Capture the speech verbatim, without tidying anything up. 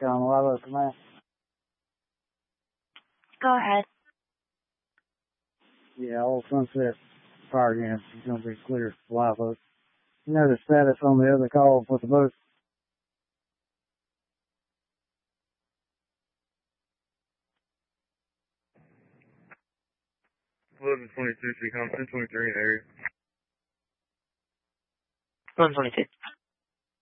on the Live Oak Command. Go ahead. Yeah, Old Sunset Fire Gas is going to be clear for Live Oak. You know the status on the other call for the boat? eleven twenty-two, Seacom, ten twenty-three in area. eleven twenty-two.